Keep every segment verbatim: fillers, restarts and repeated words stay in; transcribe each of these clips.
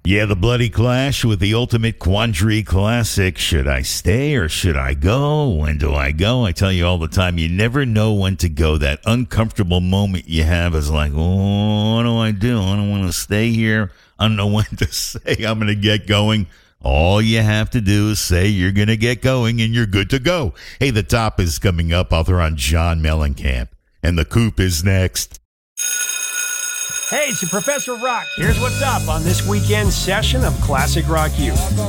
Yeah, the bloody clash with the ultimate quandary classic. Should I stay or should I go? When do I go? I tell you all the time, you never know when to go. That uncomfortable moment you have is like, oh, what do I do? I don't want to stay here. I don't know when to say I'm going to get going. All you have to do is say you're going to get going and you're good to go. Hey, the top is coming up. Author on John Mellencamp. And the Coop is next. Hey, it's your Professor Rock. Here's what's up on this weekend's session of Classic Rock U.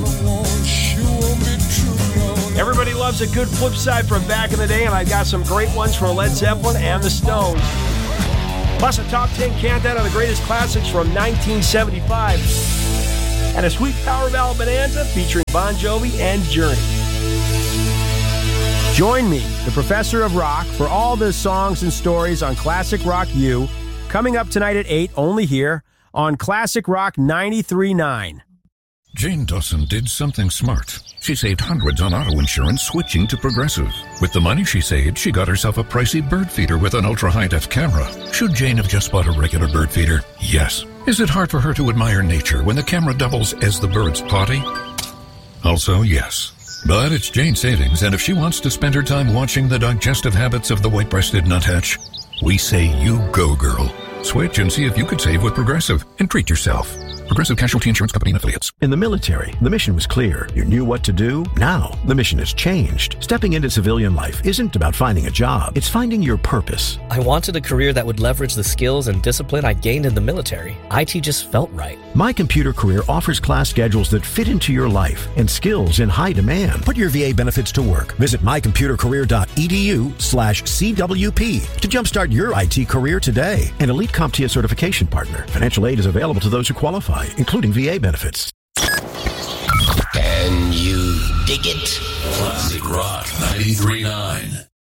Everybody loves a good flip side from back in the day, and I got some great ones from Led Zeppelin and the Stones. Plus a top ten countdown of the greatest classics from nineteen seventy-five. And a sweet power ballad bonanza featuring Bon Jovi and Journey. Join me, the Professor of Rock, for all the songs and stories on Classic Rock U, coming up tonight at eight, only here on Classic Rock ninety-three point nine. Jane Dawson did something smart. She saved hundreds on auto insurance switching to Progressive. With the money she saved, she got herself a pricey bird feeder with an ultra-high-def camera. Should Jane have just bought a regular bird feeder? Yes. Is it hard for her to admire nature when the camera doubles as the bird's potty? Also, yes. But it's Jane's savings, and if she wants to spend her time watching the digestive habits of the white-breasted nuthatch, we say you go, girl. Switch and see if you could save with Progressive and treat yourself. Progressive Casualty Insurance Company and Affiliates. In the military, the mission was clear. You knew what to do. Now, the mission has changed. Stepping into civilian life isn't about finding a job. It's finding your purpose. I wanted a career that would leverage the skills and discipline I gained in the military. I T just felt right. My Computer Career offers class schedules that fit into your life and skills in high demand. Put your V A benefits to work. Visit mycomputercareer.edu slash CWP to jumpstart your I T career today. An elite CompTIA certification partner. Financial aid is available to those who qualify, including V A benefits. Can you dig it? Classic Rock ninety-three point nine.